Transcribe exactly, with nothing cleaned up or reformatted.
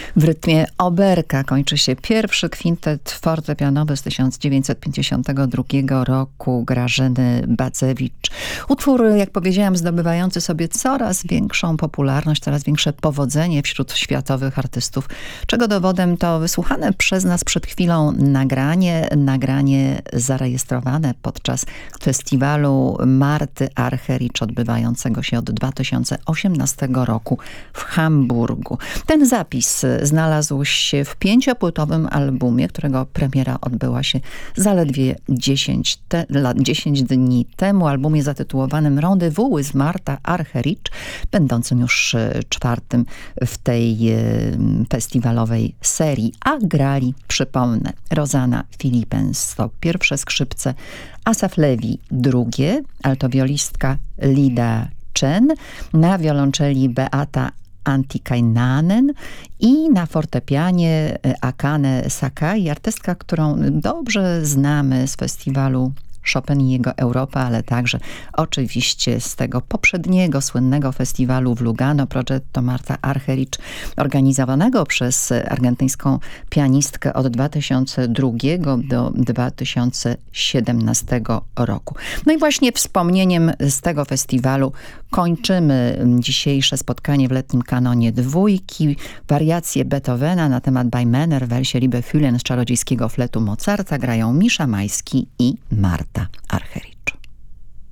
W rytmie oberka kończy się pierwszy kwintet fortepianowy z tysiąc dziewięćset pięćdziesiątego drugiego roku Grażyny Badzewicz. Utwór, jak powiedziałam, zdobywający sobie coraz większą popularność, coraz większe powodzenie wśród światowych artystów, czego dowodem to wysłuchane przez nas przed chwilą nagranie, nagranie zarejestrowane podczas festiwalu Marty Argerich odbywającego się od dwa tysiące osiemnastego roku w Hamburgu. Ten zapis znalazł się w pięciopłytowym albumie, którego premiera odbyła się zaledwie dziesięć, te, dziesięć dni temu. Albumie zatytułowanym Rendezvous z Marta Argerich, będącym już czwartym w tej festiwalowej serii. A grali, przypomnę, Rozana Philippens to pierwsze skrzypce, Asaf Lewi drugie, altowiolistka Lida Chen, na wiolonczeli Beata Antikainen i na fortepianie Akane Sakai, artystka, którą dobrze znamy z festiwalu Chopin i jego Europa, ale także oczywiście z tego poprzedniego słynnego festiwalu w Lugano, Progetto Marta Argerich, organizowanego przez argentyńską pianistkę od dwa tysiące drugiego do dwa tysiące siedemnastego roku. No i właśnie wspomnieniem z tego festiwalu kończymy dzisiejsze spotkanie w letnim kanonie dwójki. Wariacje Beethovena na temat Bei Männer w wersie Liebe Fühlen z czarodziejskiego fletu Mozarta grają Misza Majski i Marta Argerich.